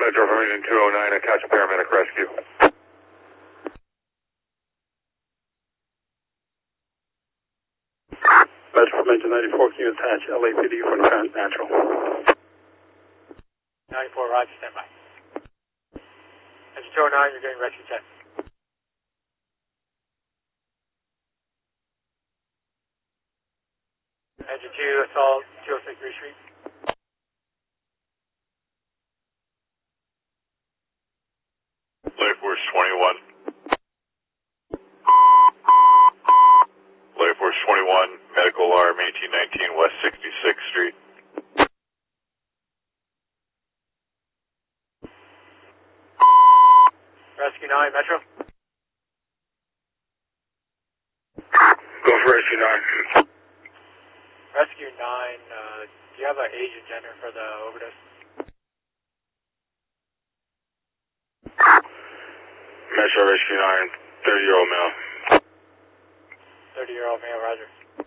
Metro from Engine 209, attach a paramedic rescue. Metro from Engine 94, can you attach LAPD for the parent natural? 94, roger, stand by. Engine 209, you're getting rescue 10. Engine 2, assault 206 Green Street. Life Force 21. Life Force 21, medical alarm 1819 West 66th Street. Rescue 9, Metro. Go for Rescue 9. Rescue 9, do you have an age and gender for the overdose? Metro Rescue 9, 30-year-old male. 30-year-old male, roger.